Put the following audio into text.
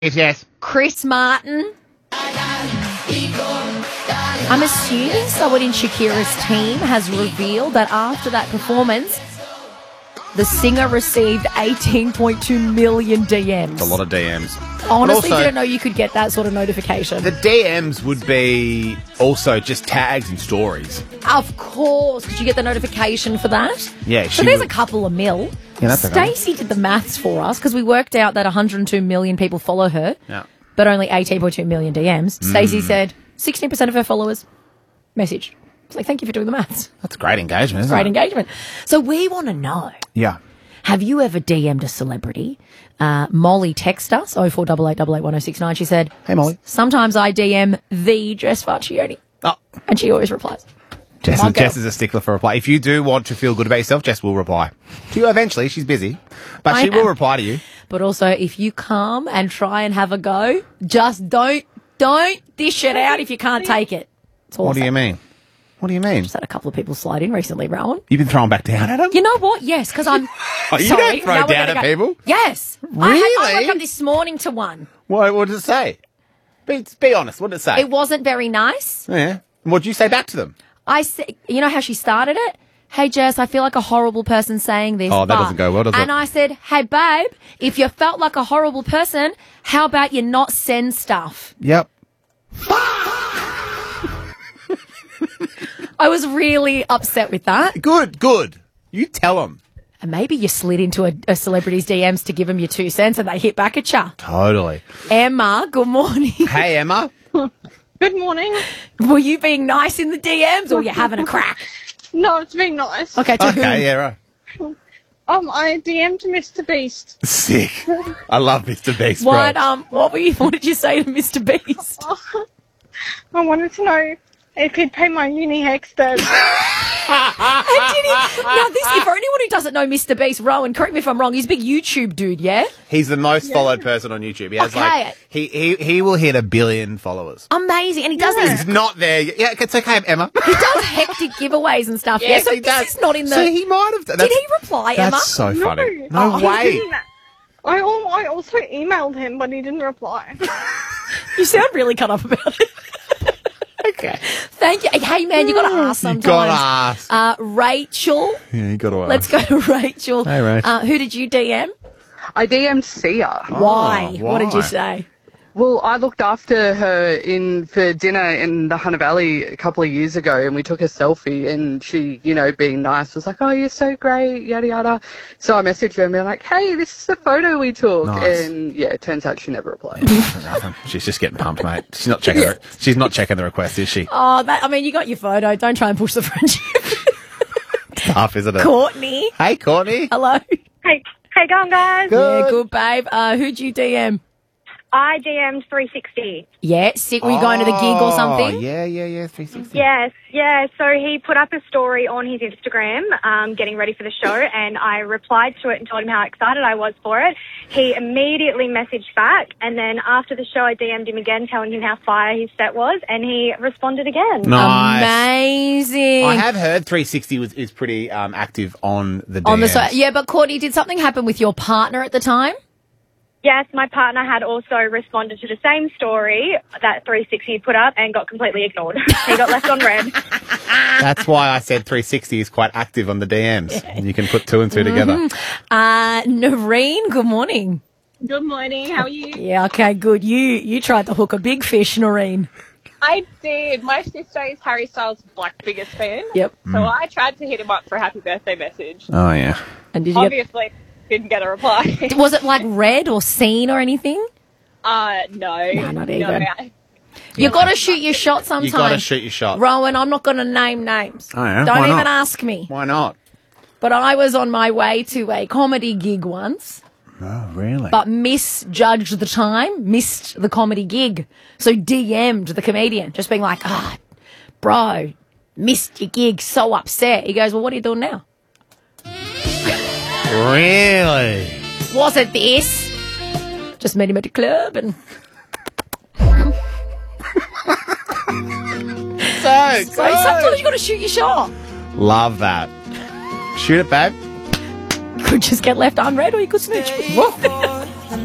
Yes. Chris Martin. I'm assuming someone in Shakira's team has revealed that after that performance, the singer received 18.2 million DMs. It's a lot of DMs. Honestly, also, didn't know you could get that sort of notification. The DMs would be also just tags and stories. Of course. Did you get the notification for that? Yeah. So there's a couple of mil. Yeah, that's okay. Stacey did the maths for us because we worked out that 102 million people follow her, but only 18.2 million DMs. Stacey said 16% of her followers messaged. It's like, thank you for doing the maths. That's great engagement, isn't Great it? engagement. So we want to know. Yeah. Have you ever DM'd a celebrity? Molly texted us, 0488881069. She said, Hey, Molly. Sometimes I DM the Jess Farchione. Oh. And she always replies. Jess is a stickler for reply. If you do want to feel good about yourself, Jess will reply to you eventually. She's busy, but she will reply to you. But also, if you come and try and have a go, just don't dish it out if you can't take it. What do you mean? What do you mean? Just had a couple of people slide in recently, Rowan. You've been throwing back down at them? You know what? Yes, because I'm You sorry. don't throw down at people? Yes. Really? I woke up this morning to one. What did it say? Be honest. What did it say? It wasn't very nice. Yeah. What did you say back to them? I said, you know how she started it? Hey, Jess, I feel like a horrible person saying this. Oh, that doesn't go well, does it? And I said, hey, babe, if you felt like a horrible person, how about you not send stuff? Yep. I was really upset with that. Good. You tell them. And maybe you slid into a celebrity's DMs to give them your 2 cents and they hit back at you. Totally. Emma, good morning. Hey, Emma. Good morning. Were you being nice in the DMs or were you having a crack? No, it's being nice. Okay, to who? Okay, yeah, right. I DM'd Mr. Beast. Sick. I love Mr. Beast, What, bro. what did you say to Mr. Beast? I wanted to know if he'd pay my uni hex then. Now, for anyone who doesn't know Mr. Beast, Rowan, correct me if I'm wrong, he's a big YouTube dude, yeah? He's the most followed person on YouTube. He has he will hit 1 billion followers. Amazing. And he does He's not there yet. Yeah, it's okay, Emma. He does hectic giveaways and stuff. Yes, so he does. this is not in the... So he might have done. Did he reply, Emma? That's so funny. No. No way. I also emailed him, but he didn't reply. You sound really cut up about it. Okay. Thank you. Hey, man, you got to ask sometimes. You got to ask. Rachel. Yeah, you got to ask. Let's go to Rachel. Hey, Rach. Who did you DM? I DM'd Sia. Why? Why? What did you say? Well, I looked after her for dinner in the Hunter Valley a couple of years ago, and we took a selfie, and she, being nice, was like, oh, you're so great, yada, yada. So I messaged her and be like, hey, this is the photo we took. Nice. And, yeah, it turns out she never replied. Nothing. She's just getting pumped, mate. She's not checking She's not checking the request, is she? Oh, you got your photo. Don't try and push the friendship. Tough, isn't it? Courtney. Hey, Courtney. Hello. Hey, how you going, guys? Yeah, good, babe. Who'd you DM? I DM'd 360. Yeah, sick. Were you going to the gig or something? Yeah, 360. Yes, yeah. So he put up a story on his Instagram, getting ready for the show, and I replied to it and told him how excited I was for it. He immediately messaged back, and then after the show, I DM'd him again, telling him how fire his set was, and he responded again. Nice. Amazing. I have heard 360 is pretty active on the DMs. On the side. Yeah, but Courtney, did something happen with your partner at the time? Yes, my partner had also responded to the same story that 360 put up and got completely ignored. He got left on red. That's why I said 360 is quite active on the DMs. Yeah. And you can put 2 and 2 together. Noreen, good morning. Good morning. How are you? Yeah, okay, good. You tried to hook a big fish, Noreen. I did. My sister is Harry Styles' biggest fan. Yep. So I tried to hit him up for a happy birthday message. Oh, yeah. And did you Obviously, didn't get a reply. Was it like read or seen or anything? No. No, not even. You got to shoot your shot sometimes. You got to shoot your shot. Rowan, I'm not going to name names. Oh, yeah? Don't Why even not? ask me. Why not? But I was on my way to a comedy gig once. Oh, really? But misjudged the time, missed the comedy gig. So DM'd the comedian, just being like, bro, missed your gig, so upset. He goes, well, what are you doing now? Really? Wasn't this? Just met him at the club and... So sometimes you got to shoot your shot. Love that. Shoot it, babe. Could just get left unread or you could snitch.